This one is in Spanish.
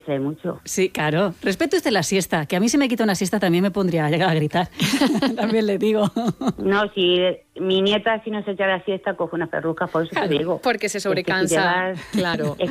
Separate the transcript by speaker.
Speaker 1: sé mucho.
Speaker 2: Sí, claro. Respete usted la siesta, que a mí si me quita una siesta también me pondría a llegar a gritar. También le digo.
Speaker 1: No, si mi nieta si no se echa la siesta coge unas perrucas, por eso te digo.
Speaker 3: Porque se sobrecansa,
Speaker 1: Es que si llegas,
Speaker 3: claro.